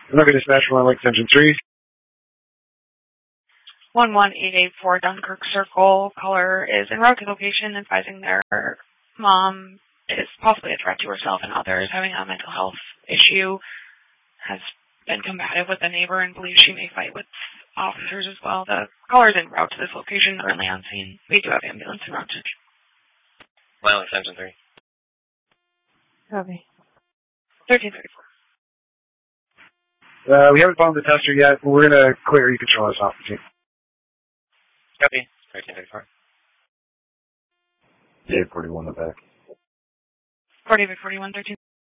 Look at dispatch 1 Lake Extension 3. 11884 Dunkirk Circle. Caller is en route to location advising their mom is possibly a threat to herself and others, having a mental health issue, has been combative with a neighbor and believes she may fight with officers as well. The caller is en route to this location, currently on scene. We do have ambulance en route. Mile Extension 3. Copy. 1334. We haven't found the tester yet, but we're going to clear. You can show us off the team. Copy. 1334. Dave 41 in the back. 40 41, 13.